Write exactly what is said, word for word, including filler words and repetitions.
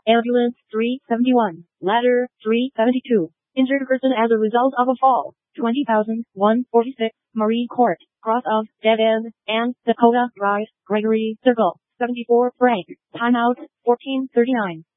Ambulance three seventy-one. Ladder three seventy-two. Injured person as a result of a fall. twenty thousand one hundred forty-six. Marine Court. Cross of Dead End and Dakota Drive. Gregory Circle. seventy-four Frank. Timeout fourteen thirty-nine.